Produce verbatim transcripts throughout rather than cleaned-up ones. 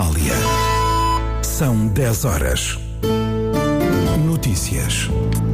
Amália. São dez horas. Notícias.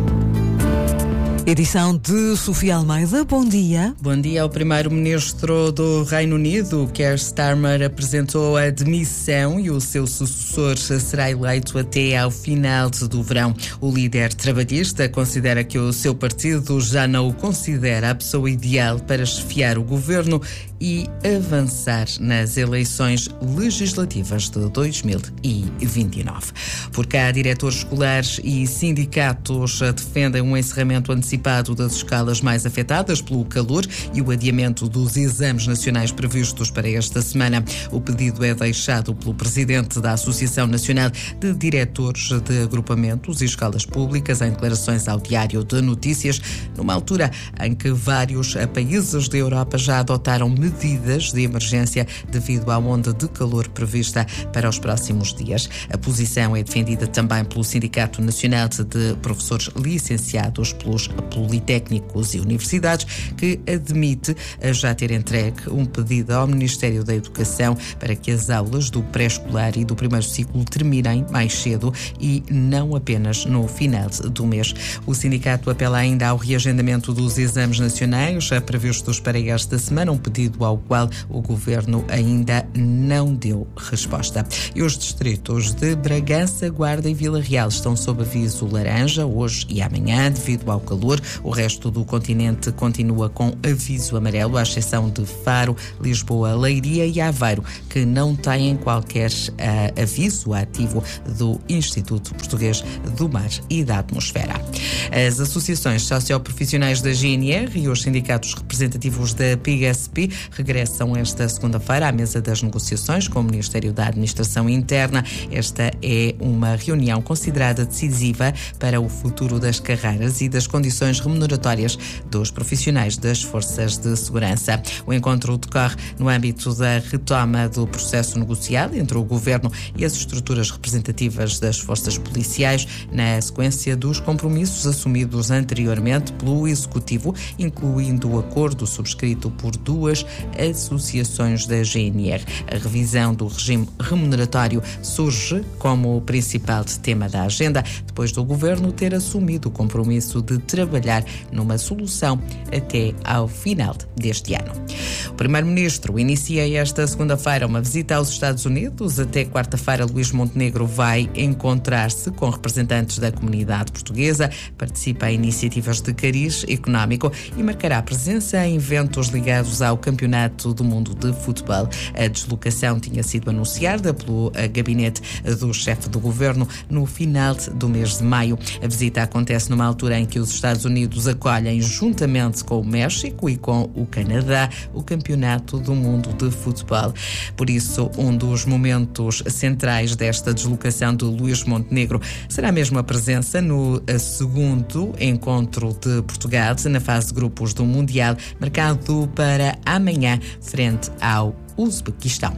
Edição de Sofia Almeida. Bom dia. Bom dia. O primeiro-ministro do Reino Unido, Keir Starmer, apresentou a demissão e o seu sucessor será eleito até ao final do verão. O líder trabalhista considera que o seu partido já não o considera a pessoa ideal para chefiar o governo e avançar nas eleições legislativas de dois mil e vinte e nove. Por cá, diretores escolares e sindicatos defendem um encerramento antecipado das escalas mais afetadas pelo calor e o adiamento dos exames nacionais previstos para esta semana. O pedido é deixado pelo presidente da Associação Nacional de Diretores de Agrupamentos e Escolas Públicas em declarações ao Diário de Notícias, numa altura em que vários países da Europa já adotaram medidas de emergência devido à onda de calor prevista para os próximos dias. A posição é defendida também pelo Sindicato Nacional de Professores Licenciados pelos Politécnicos e Universidades, que admite já ter entregue um pedido ao Ministério da Educação para que as aulas do pré-escolar e do primeiro ciclo terminem mais cedo e não apenas no final do mês. O sindicato apela ainda ao reagendamento dos exames nacionais já previstos para esta semana, um pedido ao qual o Governo ainda não deu resposta. E os distritos de Bragança, Guarda e Vila Real estão sob aviso laranja hoje e amanhã devido ao calor. O resto do continente continua com aviso amarelo, à exceção de Faro, Lisboa, Leiria e Aveiro, que não têm qualquer uh, aviso ativo do Instituto Português do Mar e da Atmosfera. As associações socioprofissionais da G N R e os sindicatos representativos da P S P regressam esta segunda-feira à mesa das negociações com o Ministério da Administração Interna. Esta é uma reunião considerada decisiva para o futuro das carreiras e das condições remuneratórias dos profissionais das forças de segurança. O encontro decorre no âmbito da retoma do processo negocial entre o Governo e as estruturas representativas das forças policiais, na sequência dos compromissos assumidos anteriormente pelo Executivo, incluindo o acordo subscrito por duas associações da G N R. A revisão do regime remuneratório surge como o principal tema da agenda, depois do Governo ter assumido o compromisso de trabalhar numa solução até ao final deste ano. O Primeiro-Ministro inicia esta segunda-feira uma visita aos Estados Unidos. Até quarta-feira, Luís Montenegro vai encontrar-se com representantes da comunidade portuguesa, participa em iniciativas de cariz económico e marcará presença em eventos ligados ao Campeonato do Mundo de Futebol. A deslocação tinha sido anunciada pelo gabinete do chefe do governo no final do mês de maio. A visita acontece numa altura em que os Estados Unidos acolhem, juntamente com o México e com o Canadá, o Campeonato do Mundo de Futebol. Por isso, um dos momentos centrais desta deslocação de Luís Montenegro será mesmo a presença no segundo encontro de Portugal na fase de grupos do Mundial, marcado para amanhã, frente ao Uzbequistão.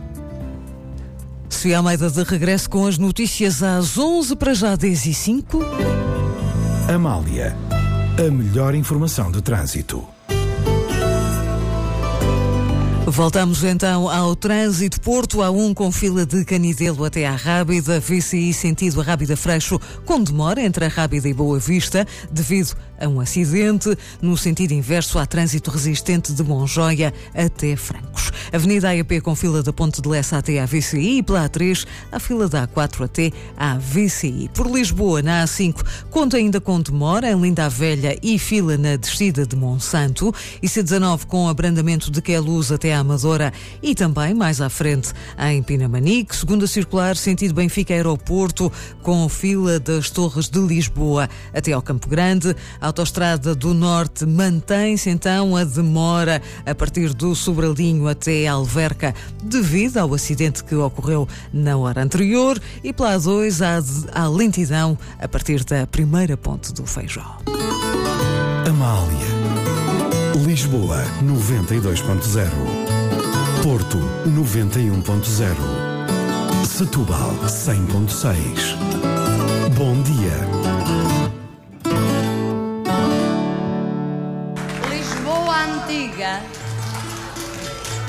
Sofia Almeida de regresso com as notícias às onze, para já dez e cinco. Amália, a melhor informação de trânsito. Voltamos então ao trânsito. Porto A um com fila de Canidelo até à Rábida, V C I sentido a Rábida Freixo com demora entre a Rábida e Boa Vista devido a um acidente. No sentido inverso, há trânsito resistente de Monjoia até Francos. Avenida A E P com fila da Ponte de Lessa até à V C I e pela A três a fila da A quatro até à V C I. Por Lisboa, na A cinco, conta ainda com demora em Linda a Velha e fila na descida de Monsanto, e C dezanove com abrandamento de Queluz até à Amadora e também mais à frente em Pinamanique. Segunda circular sentido Benfica Aeroporto com fila das Torres de Lisboa até ao Campo Grande. A Autostrada do Norte mantém-se então a demora a partir do Sobralinho até Alverca devido ao acidente que ocorreu na hora anterior, e pela A dois há, há lentidão a partir da primeira ponte do Feijó. Amália. Lisboa noventa e dois ponto zero. Porto noventa e um ponto zero. Setúbal cem ponto seis. Bom dia. Lisboa Antiga